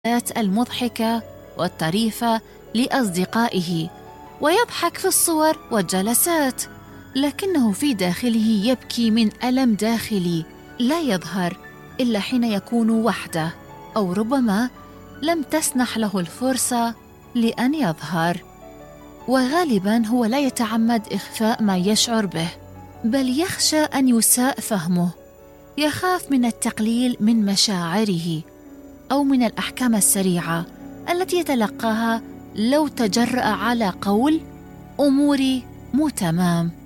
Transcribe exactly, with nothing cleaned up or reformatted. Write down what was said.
المضحكة والطريفة لأصدقائه، ويضحك في الصور والجلسات، لكنه في داخله يبكي من ألم داخلي لا يظهر إلا حين يكون وحده، أو ربما لم تسنح له الفرصة لأن يظهر. وغالبا هو لا يتعمد إخفاء ما يشعر به، بل يخشى أن يساء فهمه، يخاف من التقليل من مشاعره أو من الأحكام السريعة التي يتلقاها لو تجرأ على قول أموري مو تمام.